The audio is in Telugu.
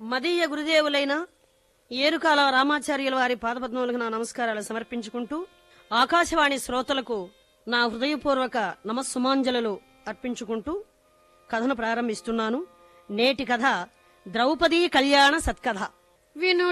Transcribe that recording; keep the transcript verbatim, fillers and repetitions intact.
మదీయ గురుదేవులైన ఏరుకాల రామాచార్యుల వారి పాదపద్మములకు నా నమస్కారాలు సమర్పించుకుంటూ ఆకాశవాణి శ్రోతలకు నా హృదయపూర్వక నమస్సుమాంజలు అర్పించుకుంటూ కథను ప్రారంభిస్తున్నాను. నేటి కథ ద్రౌపదీ కళ్యాణ సత్కథ. విను